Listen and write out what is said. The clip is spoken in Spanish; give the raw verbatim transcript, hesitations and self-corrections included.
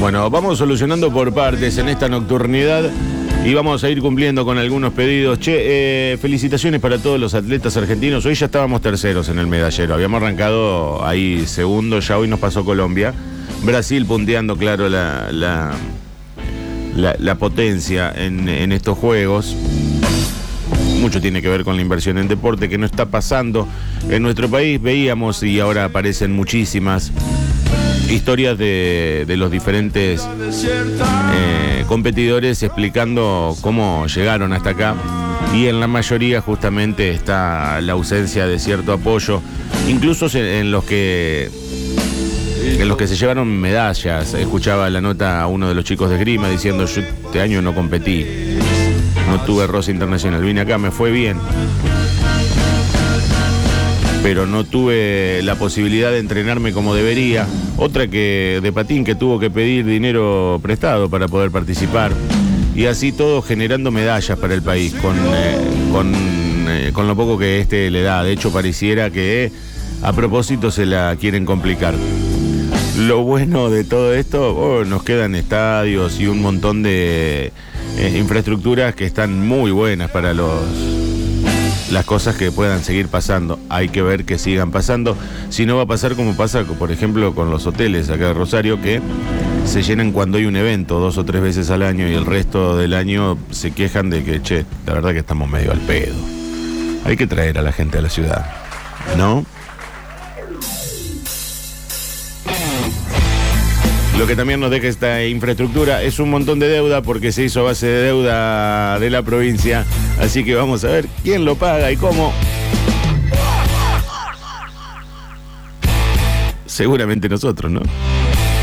Bueno, vamos solucionando por partes en esta nocturnidad y vamos a ir cumpliendo con algunos pedidos. Che, eh, felicitaciones para todos los atletas argentinos. Hoy ya estábamos terceros en el medallero. Habíamos arrancado ahí segundo, ya hoy nos pasó Colombia. Brasil punteando, claro, la, la, la, la potencia en, en estos juegos. Mucho tiene que ver con la inversión en deporte que no está pasando en nuestro país. Veíamos y ahora aparecen muchísimas historias de, de los diferentes eh, competidores explicando cómo llegaron hasta acá, y en la mayoría justamente está la ausencia de cierto apoyo, incluso en, en los que en los que se llevaron medallas. Escuchaba la nota a uno de los chicos de esgrima diciendo: yo este año no competí, no tuve rosa internacional, vine acá, me fue bien, pero no tuve la posibilidad de entrenarme como debería. Otra que de patín que tuvo que pedir dinero prestado para poder participar. Y así todo generando medallas para el país, con, eh, con, eh, con lo poco que este le da. De hecho, pareciera que a propósito se la quieren complicar. Lo bueno de todo esto, oh, nos quedan estadios y un montón de eh, infraestructuras que están muy buenas para los... las cosas que puedan seguir pasando. Hay que ver que sigan pasando. Si no, va a pasar como pasa, por ejemplo, con los hoteles acá de Rosario, que se llenan cuando hay un evento dos o tres veces al año y el resto del año se quejan de que, che, la verdad que estamos medio al pedo. Hay que traer a la gente a la ciudad, ¿no? Lo que también nos deja esta infraestructura es un montón de deuda, porque se hizo a base de deuda de la provincia. Así que vamos a ver quién lo paga y cómo. Seguramente nosotros, ¿no?